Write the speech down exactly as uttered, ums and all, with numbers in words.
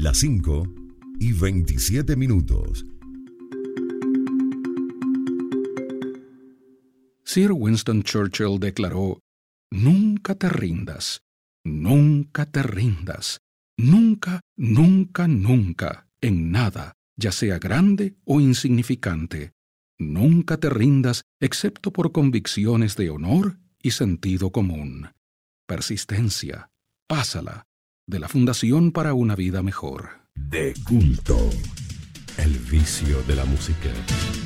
Las cinco y veintisiete minutos. Sir Winston Churchill declaró: «Nunca te rindas, nunca te rindas, nunca, nunca, nunca, en nada, ya sea grande o insignificante. Nunca te rindas excepto por convicciones de honor y sentido común». Persistencia, pásala, de la Fundación para una Vida Mejor. De culto, el vicio de la música.